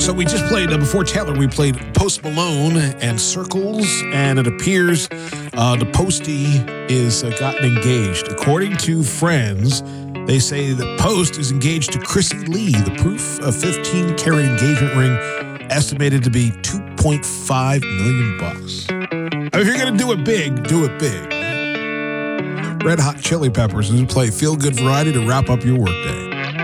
So we just played, before Taylor, we played Post Malone and Circles, and it appears the Posty is gotten engaged. According to friends, they say that Post is engaged to Chrissy Lee. The proof, a 15-carat engagement ring estimated to be $2.5 million. If you're going to do it big, do it big. Red Hot Chili Peppers is to play Feel Good Variety to wrap up your workday.